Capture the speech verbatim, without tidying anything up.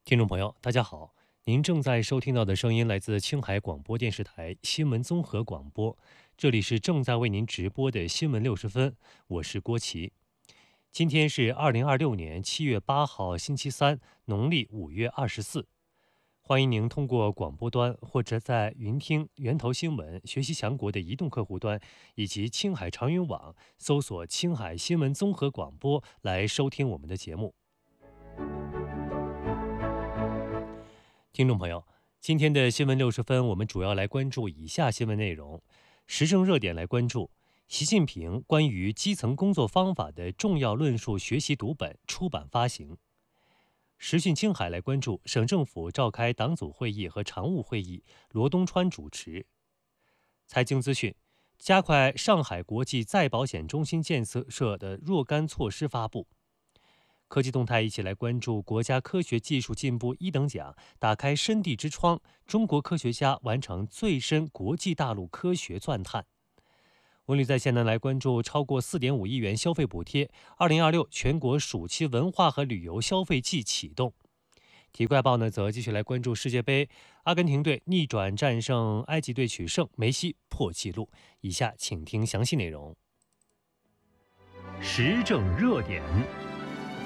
听众朋友，大家好，您正在收听到的声音来自青海广播电视台新闻综合广播，这里是正在为您直播的新闻六十分，我是郭琦。今天是二零二六年七月八号，星期三，农历五月二十四。欢迎您通过广播端或者在云听源头新闻、学习强国的移动客户端以及青海长云网搜索青海新闻综合广播来收听我们的节目。听众朋友，今天的新闻六十分，我们主要来关注以下新闻内容：时政热点来关注习近平关于基层工作方法的重要论述学习读本出版发行；时讯青海来关注省政府召开党组会议和常务会议，罗东川主持；财经资讯，加快上海国际再保险中心建设的若干措施发布。科技动态一起来关注国家科学技术进步一等奖打开深地之窗，中国科学家完成最深国际大陆科学钻探。文旅在线呢来关注超过 四点五亿元消费补贴，二零二六全国暑期文化和旅游消费季启动。体育快报呢则继续来关注世界杯，阿根廷队逆转战胜埃及队取胜，梅西破纪录。以下请听详细内容。时政热点。